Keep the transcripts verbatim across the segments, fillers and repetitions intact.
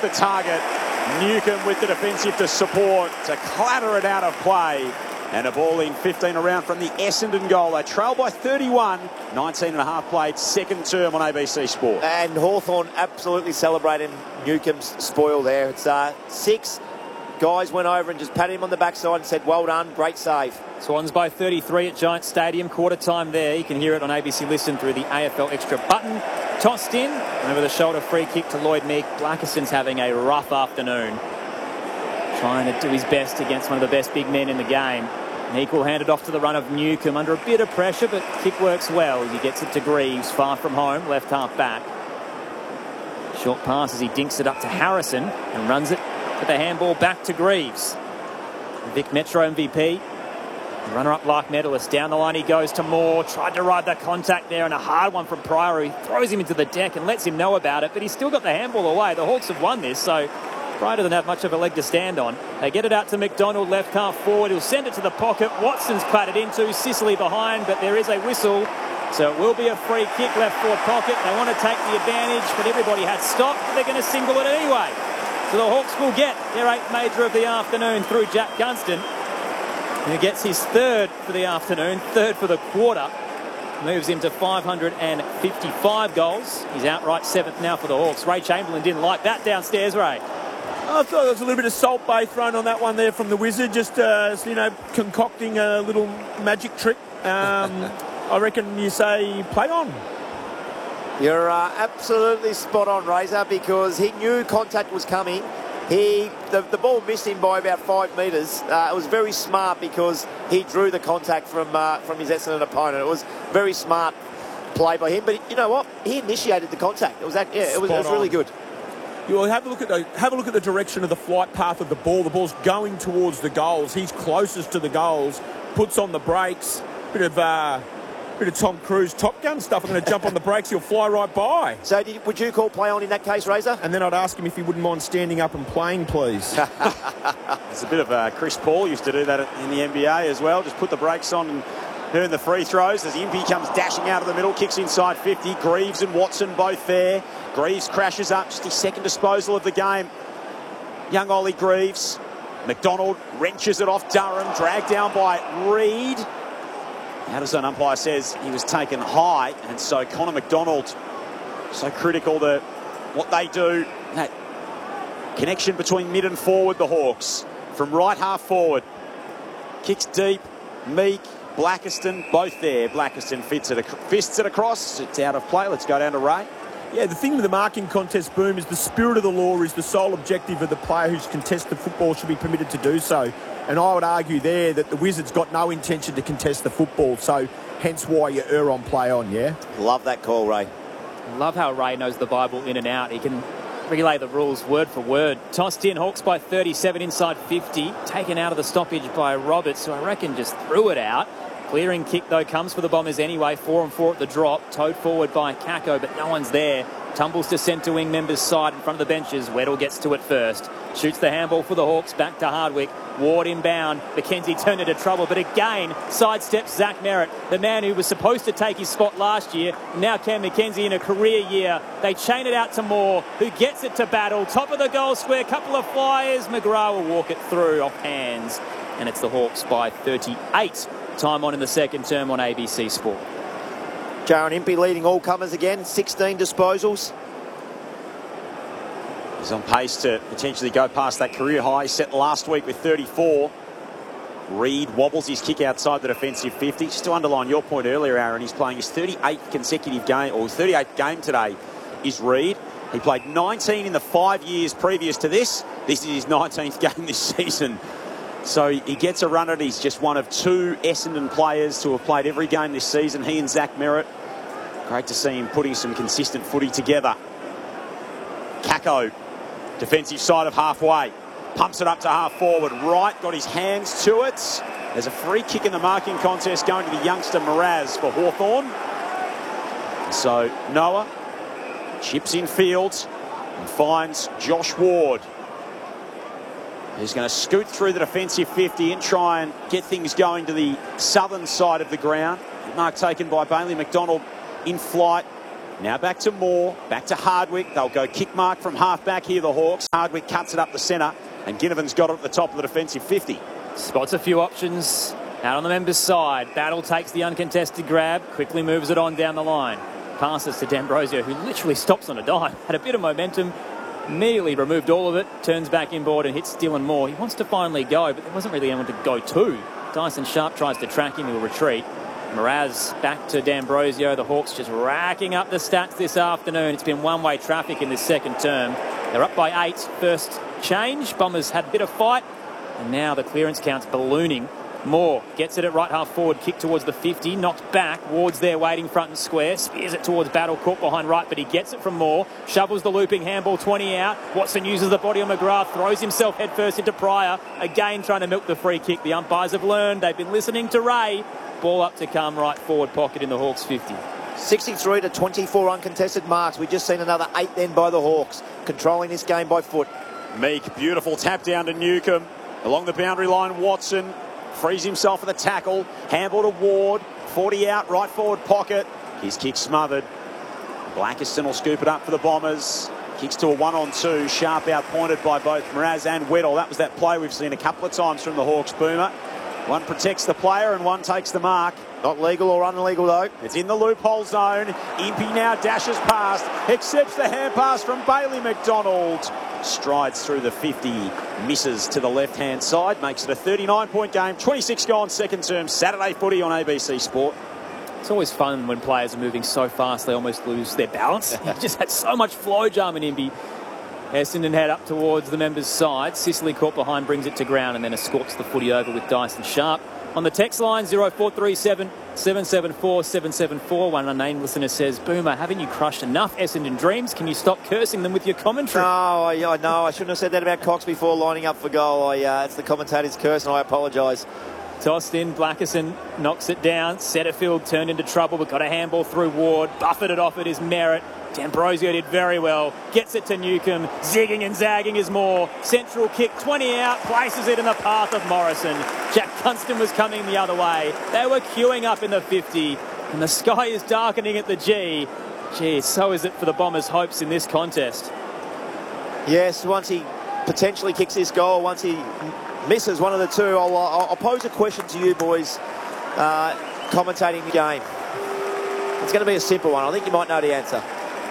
the target. Newcombe with the defensive to support to clatter it out of play. And a ball in fifteen around from the Essendon goal. They trail by thirty-one. nineteen and a half played, second term on A B C Sport. And Hawthorn absolutely celebrating Newcombe's spoil there. It's uh, six guys went over and just patted him on the backside and said, well done, great save. Swans by thirty-three at Giant Stadium. Quarter time there. You can hear it on A B C Listen through the A F L Extra button. Tossed in. And over the shoulder free kick to Lloyd Meek. Blackerson's having a rough afternoon. Trying to do his best against one of the best big men in the game. Meek will hand it off to the run of Newcombe under a bit of pressure, but kick works well. He gets it to Greaves, far from home, left half back. Short pass as he dinks it up to Harrison and runs it with the handball back to Greaves. Vic Metro M V P. Runner-up like medalist. Down the line he goes to Moore. Tried to ride the contact there and a hard one from Pryor. He throws him into the deck and lets him know about it, but he's still got the handball away. The Hawks have won this, so Pryor doesn't have much of a leg to stand on. They get it out to McDonald, left half forward. He'll send it to the pocket. Watson's clattered into. Sicily behind, but there is a whistle. So it will be a free kick, left forward pocket. They want to take the advantage, but everybody had stopped. But they're going to single it anyway. So the Hawks will get their eighth major of the afternoon through Jack Gunston, who gets his third for the afternoon, third for the quarter. Moves him to five hundred fifty-five goals. He's outright seventh now for the Hawks. Ray Chamberlain didn't like that downstairs, Ray. I thought there was a little bit of salt bay thrown on that one there from the Wizard, just, uh, you know, concocting a little magic trick. Um, I reckon you say play on. You're uh, absolutely spot on, Razor, because he knew contact was coming. He the, the ball missed him by about five metres. Uh, it was very smart because he drew the contact from uh, from his Essendon opponent. It was very smart play by him. But you know what? He initiated the contact. It was that, yeah, it was, it was really good. You will have a look at the have a look at the direction of the flight path of the ball. The ball's going towards the goals. He's closest to the goals. Puts on the brakes. Bit of uh, bit of Tom Cruise Top Gun stuff. I'm going to jump on the brakes. He'll fly right by. So did, would you call play on in that case, Razor? And then I'd ask him if he wouldn't mind standing up and playing, please. It's a bit of uh, Chris Paul used to do that in the N B A as well. Just put the brakes on and earn the free throws as Impey comes dashing out of the middle, kicks inside fifty. Greaves and Watson both there. Greaves crashes up, just his second disposal of the game. Young Ollie Greaves. McDonald wrenches it off Durham, dragged down by Reid. Addison umpire says he was taken high, and so Connor McDonald, so critical to what they do. That connection between mid and forward, the Hawks. From right half forward. Kicks deep. Meek, Blackerston, both there. Blackerston fits it, fists it across. It's out of play. Let's go down to Ray. Yeah, the thing with the marking contest, Boom, is the spirit of the law is the sole objective of the player who's contested football should be permitted to do so. And I would argue there that the Wizards got no intention to contest the football, so hence why you err on play on, yeah? Love that call, Ray. Love how Ray knows the Bible in and out. He can relay the rules word for word. Tossed in, Hawks by thirty-seven inside fifty. Taken out of the stoppage by Roberts, who I reckon just threw it out. Clearing kick, though, comes for the Bombers anyway. Four and four at the drop. Towed forward by Kako, but no one's there. Tumbles to centre wing members' side in front of the benches. Weddle gets to it first. Shoots the handball for the Hawks. Back to Hardwick. Ward inbound. McKenzie turned into trouble, but again sidesteps Zach Merritt, the man who was supposed to take his spot last year. Now Cam McKenzie in a career year. They chain it out to Moore, who gets it to Battle. Top of the goal square. Couple of flyers. McGrath will walk it through off hands. And it's the Hawks by thirty-eight. Time on in the second term on A B C Sport. Jaron Impey leading all comers again, sixteen disposals. He's on pace to potentially go past that career high set last week with thirty-four. Reid wobbles his kick outside the defensive fifty. Just to underline your point earlier, Aaron, he's playing his thirty-eighth consecutive game, or thirty-eighth game today is Reid. He played nineteen in the five years previous to this. This is his nineteenth game this season. So he gets a run at it. He's just one of two Essendon players to have played every game this season. He and Zach Merritt. Great to see him putting some consistent footy together. Kako, defensive side of halfway. Pumps it up to half forward. Right, got his hands to it. There's a free kick in the marking contest going to the youngster Mraz for Hawthorn. So Noah chips in field and finds Josh Ward. He's going to scoot through the defensive fifty and try and get things going to the southern side of the ground. Mark taken by Bailey McDonald in flight. Now back to Moore, back to Hardwick. They'll go kick mark from half back here, the Hawks. Hardwick cuts it up the centre, and Ginnivan's got it at the top of the defensive fifty. Spots a few options out on the members' side. Battle takes the uncontested grab, quickly moves it on down the line. Passes to D'Ambrosio, who literally stops on a dime. Had a bit of momentum, immediately removed all of it, turns back inboard and hits Dylan Moore. He wants to finally go, but there wasn't really anyone to go to. Dyson Sharp tries to track him, he'll retreat. Mraz back to D'Ambrosio. The Hawks just racking up the stats this afternoon. It's been one-way traffic in this second term. They're up by eight. First change. Bombers had a bit of fight. And now the clearance count's ballooning. Moore gets it at right half forward. Kick towards the fifty. Knocked back. Ward's there waiting front and square. Spears it towards Battle. Caught behind right, but he gets it from Moore. Shovels the looping handball twenty out. Watson uses the body on McGrath. Throws himself headfirst into Pryor. Again trying to milk the free kick. The umpires have learned. They've been listening to Ray. Ball up to come, right forward pocket in the Hawks fifty. sixty-three to twenty-four uncontested marks. We've just seen another eight then by the Hawks, controlling this game by foot. Meek, beautiful tap down to Newcomb. Along the boundary line, Watson frees himself for the tackle. Handball to Ward. forty out, right forward pocket. His kick smothered. Blackiston will scoop it up for the Bombers. Kicks to a one on two. Sharp out pointed by both Mraz and Weddle. That was that play we've seen a couple of times from the Hawks, Boomer. One protects the player and one takes the mark. Not legal or unlegal though. It's in the loophole zone. Impey now dashes past, accepts the hand pass from Bailey McDonald. Strides through the fifty, misses to the left-hand side, makes it a thirty-nine point game. twenty-six gone, second term, Saturday footy on A B C Sport. It's always fun when players are moving so fast they almost lose their balance. He just had so much flow, Jarman Impey. Essendon head up towards the members' side. Sicily caught behind, brings it to ground, and then escorts the footy over with Dyson Sharp. On the text line, zero four three seven, seven seven four, seven seven four. One unnamed listener says, Boomer, haven't you crushed enough Essendon dreams? Can you stop cursing them with your commentary? No, I, I know. I shouldn't have said that about Cox before lining up for goal. I, uh, it's the commentator's curse, and I apologise. Tossed in, Blackiston knocks it down. Setterfield turned into trouble, but got a handball through Ward. Buffeted off at his merit. D'Ambrosio did very well. Gets it to Newcomb. Zigging and zagging is more. Central kick, twenty out. Places it in the path of Morrison. Jack Gunston was coming the other way. They were queuing up in the fifty. And the sky is darkening at the G. Gee, so is it for the Bombers' hopes in this contest. Yes, once he potentially kicks this goal, once he misses one of the two, I'll, I'll, I'll pose a question to you boys uh, commentating the game. It's going to be a simple one. I think you might know the answer.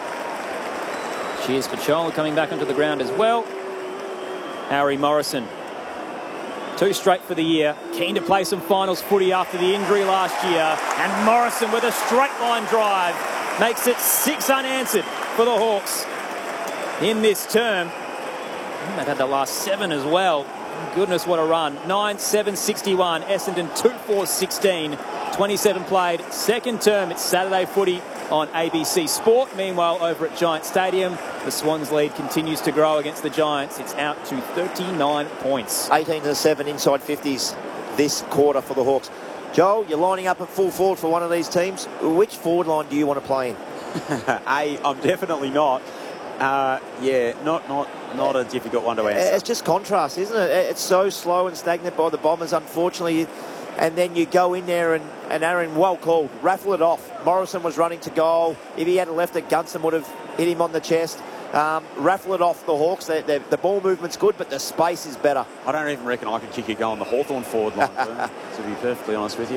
Cheers, Pachola coming back onto the ground as well. Harry Morrison. Two straight for the year. Keen to play some finals footy after the injury last year. And Morrison with a straight line drive makes it six unanswered for the Hawks in this term. And they've had the last seven as well. Goodness, what a run. nine seven sixty-one. Essendon two four sixteen. twenty-seven played. Second term, it's Saturday footy on A B C Sport. Meanwhile, over at Giant Stadium, the Swans lead continues to grow against the Giants. It's out to thirty-nine points. eighteen to seven inside fifties this quarter for the Hawks. Joel, you're lining up at full forward for one of these teams. Which forward line do you want to play in? A, I'm definitely not. Uh, yeah, not not not a difficult one to answer. It's just contrast, isn't it? It's so slow and stagnant by the Bombers, unfortunately. And then you go in there and, and Aaron, well called, raffle it off. Morrison was running to goal. If he had left it, Gunston would have hit him on the chest. Um, raffle it off the Hawks. They're, they're, the ball movement's good, but the space is better. I don't even reckon I could kick a goal on the Hawthorn forward line, to be perfectly honest with you.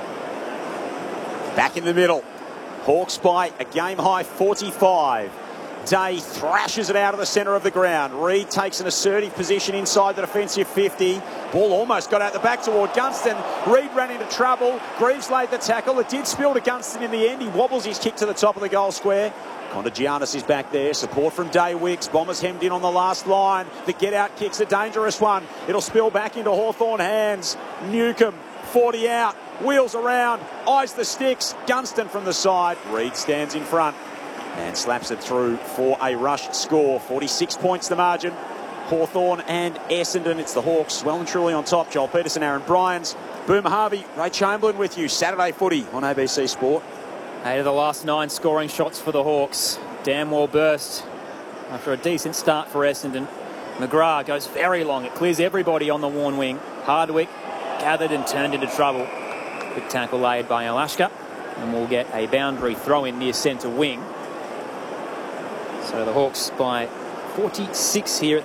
Back in the middle. Hawks by a game-high forty-five. Day thrashes it out of the centre of the ground. Reid takes an assertive position inside the defensive fifty. Ball almost got out the back toward Gunston. Reid ran into trouble. Greaves laid the tackle. It did spill to Gunston in the end. He wobbles his kick to the top of the goal square. Contagianis is back there. Support from Day Wicks. Bombers hemmed in on the last line. The get-out kick's a dangerous one. It'll spill back into Hawthorn hands. Newcomb, forty out. Wheels around. Eyes the sticks. Gunston from the side. Reid stands in front and slaps it through for a rush score. forty-six points the margin. Hawthorn and Essendon. It's the Hawks well and truly on top. Joel Peterson, Aaron Bryans, Boomer Harvey, Ray Chamberlain with you. Saturday footy on A B C Sport. Eight of the last nine scoring shots for the Hawks. Damn well burst after a decent start for Essendon. McGrath goes very long. It clears everybody on the worn wing. Hardwick gathered and turned into trouble. Quick tackle laid by Alashka. And we'll get a boundary throw in near centre wing. So the Hawks by forty-six here at